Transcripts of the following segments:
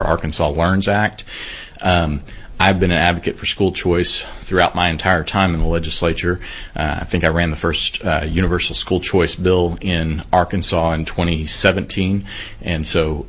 Arkansas Learns Act. I've been an advocate for school choice throughout my entire time in the legislature. I think I ran the first universal school choice bill in Arkansas in 2017. And so,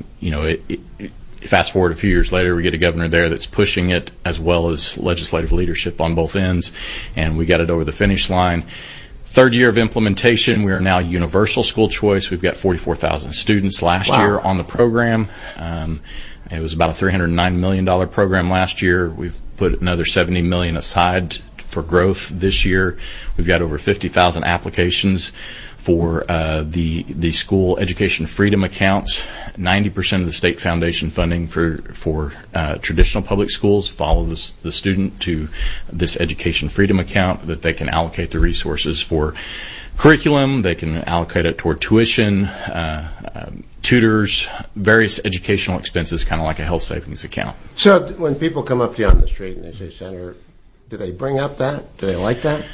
fast forward a few years later, we get a governor there that's pushing it, as well as legislative leadership on both ends, and we got it over the finish line. Third year of implementation, we are now universal school choice. We've got 44,000 students last year on the program. It was about a $309 million program last year. We've put another $70 million aside for growth this year. We've got over 50,000 applications for the school education freedom accounts. 90% of the state foundation funding for traditional public schools follow the student to this education freedom account, that they can allocate the resources for curriculum, they can allocate it toward tuition, tutors, various educational expenses, kind of like a health savings account. So when people come up to you on the street and they say, Senator, do they bring up that? Do they like that?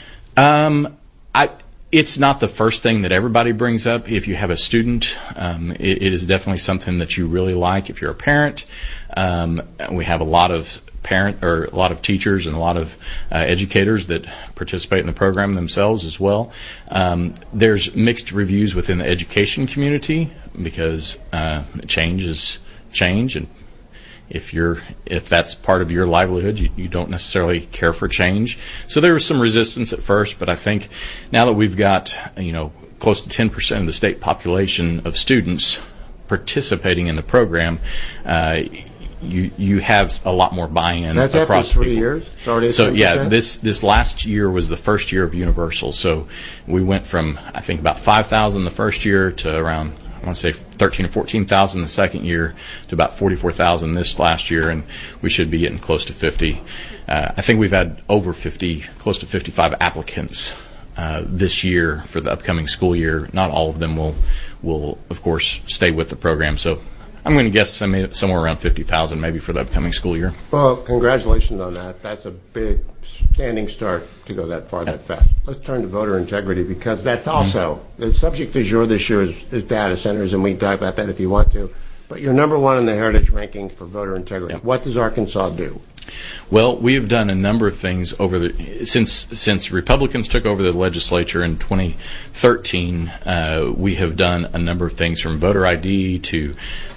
It's not the first thing that everybody brings up. If you have a student, it is definitely something that you really like. If you're a parent, we have a lot of teachers and a lot of educators that participate in the program themselves as well. There's mixed reviews within the education community because change is change, and if that's part of your livelihood, you don't necessarily care for change. So there was some resistance at first, but I think now that we've got close to 10% of the state population of students participating in the program, you have a lot more buy-in. That's across after 3 people. years? So yeah, this last year was the first year of universal. So we went from, I think, about 5,000 the first year to around, I want to say 13 or 14,000 the second year, to about 44,000 this last year, and we should be getting close to 50. I think we've had over 50, close to 55 applicants this year for the upcoming school year. Not all of them will of course stay with the program, so I'm going to guess somewhere around 50,000 maybe for the upcoming school year. Well, congratulations on that. That's a big standing start to go that far that fast. Let's turn to voter integrity, because that's also the subject du jour this year is data centers, and we can talk about that if you want to. But you're number one in the Heritage rankings for voter integrity. Yep. What does Arkansas do? Well, we have done a number of things since Republicans took over the legislature in 2013. We have done a number of things, from voter ID to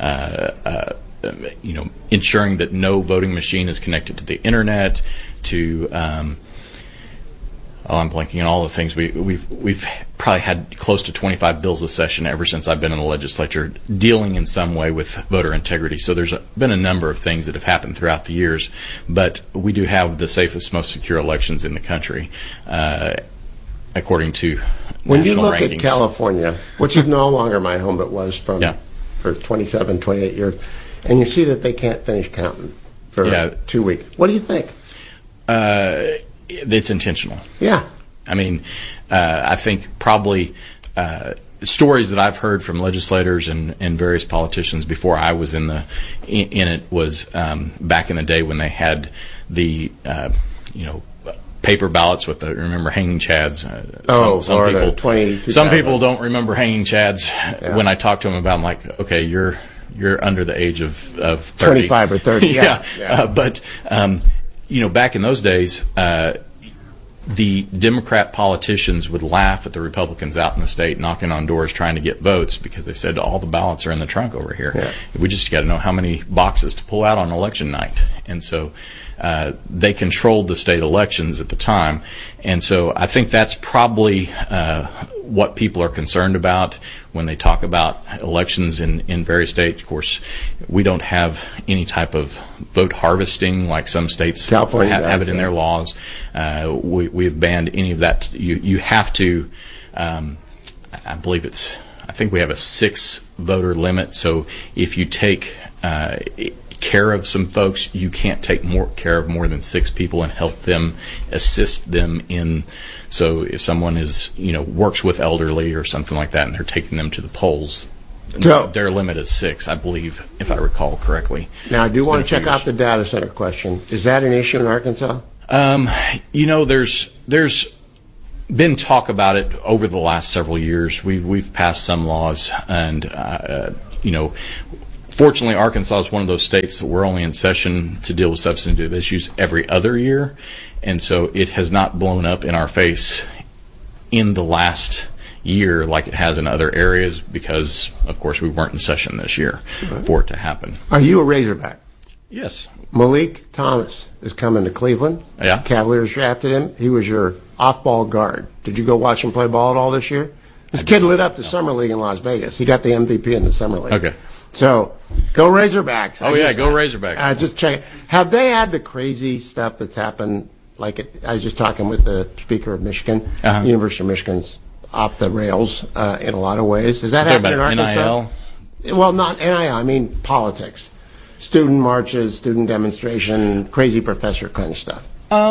ensuring that no voting machine is connected to the internet, to I'm blanking on all the things. We've probably had close to 25 bills a session ever since I've been in the legislature dealing in some way with voter integrity. So there's been a number of things that have happened throughout the years, but we do have the safest, most secure elections in the country, according to when you national look rankings. At California, which is no longer my home, but was for 27, 28 years, and you see that they can't finish counting for 2 weeks. What do you think? It's intentional. Yeah. I mean, I think probably stories that I've heard from legislators and various politicians before I was in it was back in the day when they had the paper ballots with the, remember, hanging chads. Some people don't remember hanging chads. Yeah. When I talk to them about, I'm like, okay, you're under the age of 30. 25 or 30. Yeah. But back in those days, the Democrat politicians would laugh at the Republicans out in the state knocking on doors trying to get votes, because they said all the ballots are in the trunk over here. Yeah. We just got to know how many boxes to pull out on election night. And so they controlled the state elections at the time. And so I think that's probably what people are concerned about when they talk about elections in various states. Of course, we don't have any type of vote harvesting like some states have it in their laws. We've banned any of that. You have to, I think we have a 6 voter limit. So if you take care of some folks, you can't take care of more than 6 people and help them, assist them in. So if someone works with elderly or something like that, and they're taking them to the polls, their limit is 6, I believe, if I recall correctly. Now, I do want to check out the data center question. Is that an issue in Arkansas? There's been talk about it over the last several years. We've passed some laws, and Fortunately, Arkansas is one of those states that we're only in session to deal with substantive issues every other year, and so it has not blown up in our face in the last year like it has in other areas because, of course, we weren't in session this year for it to happen. Are you a Razorback? Yes. Malik Thomas is coming to Cleveland. Yeah. Cavaliers drafted him. He was your off-ball guard. Did you go watch him play ball at all this year? This kid lit up the Summer League in Las Vegas. He got the MVP in the Summer League. Okay. So, go Razorbacks. Go Razorbacks. Just check it. Have they had the crazy stuff that's happened? I was just talking with the speaker of Michigan. University of Michigan's off the rails in a lot of ways. Has that happened in Arkansas? NIL? Well, not NIL. I mean politics. Student marches, student demonstration, crazy professor kind of stuff.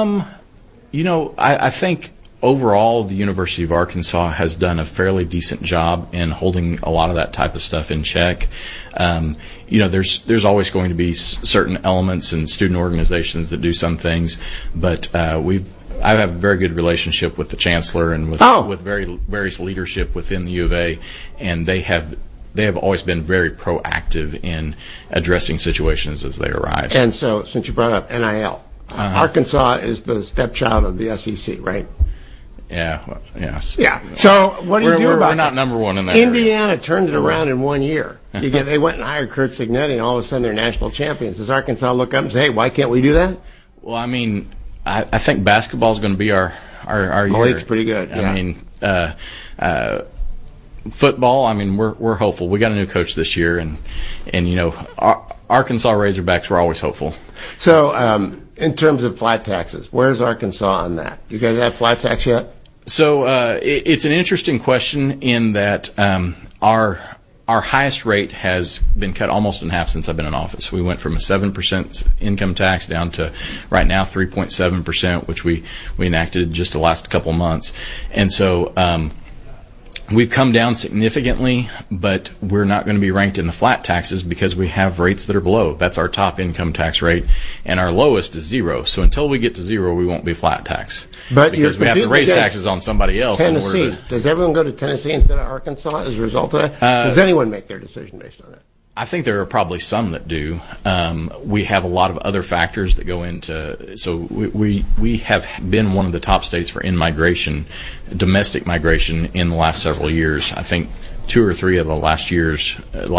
I think overall the University of Arkansas has done a fairly decent job in holding a lot of that type of stuff in check. There's always going to be certain elements and student organizations that do some things, but I have a very good relationship with the chancellor and with various leadership within the U of A, and they have always been very proactive in addressing situations as they arise. And so, since you brought up NIL, Arkansas is the stepchild of the SEC, right? Yeah. Yes. Yeah. So, what do you do about it? We're not number one in that Indiana area. turned it around in 1 year. They went and hired Curt Cignetti, and all of a sudden they're national champions. Does Arkansas look up and say, hey, why can't we do that? Well, I mean, I think basketball is going to be our year. Malik's pretty good. Yeah. I mean, football, I mean, we're hopeful. We got a new coach this year, and Arkansas Razorbacks, we're always hopeful. So, in terms of flat taxes, where's Arkansas on that? You guys have flat tax yet? So, it's an interesting question in that our highest rate has been cut almost in half since I've been in office. We went from a 7% income tax down to right now 3.7%, which we enacted just the last couple months. And so we've come down significantly, but we're not going to be ranked in the flat taxes because we have rates that are below. That's our top income tax rate, and our lowest is 0. So until we get to 0, we won't be flat tax. But because we have to raise taxes on somebody else. Tennessee. Does everyone go to Tennessee instead of Arkansas as a result of that? Does anyone make their decision based on that? I think there are probably some that do. We have a lot of other factors that go into. So we have been one of the top states for in-migration, domestic migration in the last several years. I think 2 or 3 of the last years,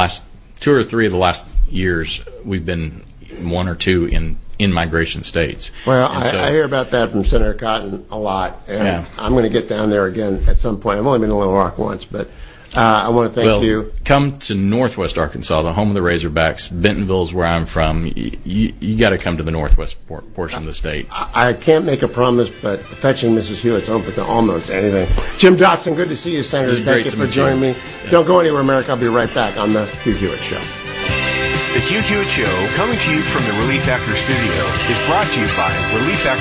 we've been 1 or 2 in migration states. Well, I hear about that from Senator Cotton a lot, and I'm going to get down there again at some point. I've only been to Little Rock once, but I want to thank you. Come to Northwest Arkansas, the home of the Razorbacks. Bentonville is where I'm from. You got to come to the northwest portion of the state. I can't make a promise, but fetching Mrs. Hewitt's open to almost anything. Jim Dotson, good to see you, Senator. Thank you for joining me. Yeah. Don't go anywhere, America. I'll be right back on the Hugh Hewitt Show. The Hugh Hewitt Show, coming to you from the Relief Factor Studio, is brought to you by Relief Factor